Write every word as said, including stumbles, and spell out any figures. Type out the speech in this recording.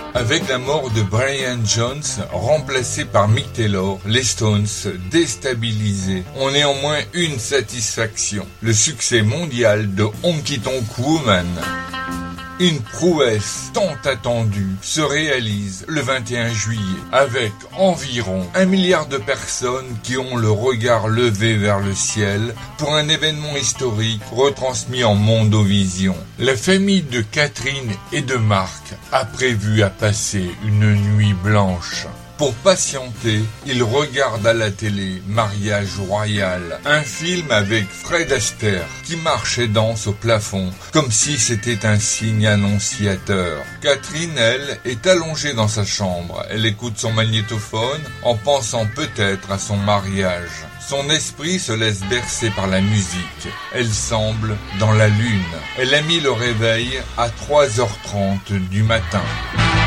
Avec la mort de Brian Jones, remplacé par Mick Taylor, les Stones, déstabilisés, ont néanmoins une satisfaction, le succès mondial de Honky Tonk Woman. Une prouesse tant attendue se réalise le vingt et un juillet avec environ un milliard de personnes qui ont le regard levé vers le ciel pour un événement historique retransmis en mondovision. La famille de Catherine et de Marc a prévu à passer une nuit blanche. Pour patienter, il regarde à la télé Mariage Royal, un film avec Fred Astaire qui marche et danse au plafond, comme si c'était un signe annonciateur. Catherine, elle, est allongée dans sa chambre. Elle écoute son magnétophone en pensant peut-être à son mariage. Son esprit se laisse bercer par la musique. Elle semble dans la lune. Elle a mis le réveil à trois heures trente du matin.